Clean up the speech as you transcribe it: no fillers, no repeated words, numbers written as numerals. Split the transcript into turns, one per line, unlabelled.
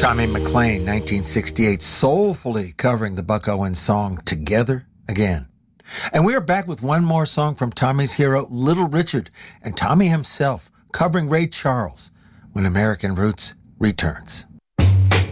Tommy McLean, 1968, soulfully covering the Buck Owens song Together Again. And we are back with one more song from Tommy's hero, Little Richard, and Tommy himself covering Ray Charles when American Roots returns.